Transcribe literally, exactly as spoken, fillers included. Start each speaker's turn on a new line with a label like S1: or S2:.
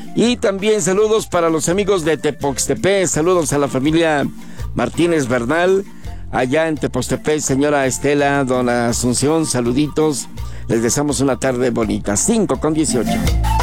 S1: Y también saludos para los amigos de Tepoxtepec, saludos a la familia Martínez Bernal, allá en Tepoxtepec, señora Estela, dona Asunción, saluditos, les deseamos una tarde bonita. Cinco con dieciocho.